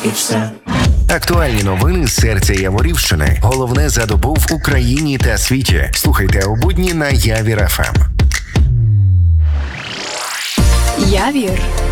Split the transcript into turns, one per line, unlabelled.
і все.
Актуальні новини з серця Яворівщини. Головне за добу в Україні та світі. Слухайте у будні на Явір ФМ.
Явір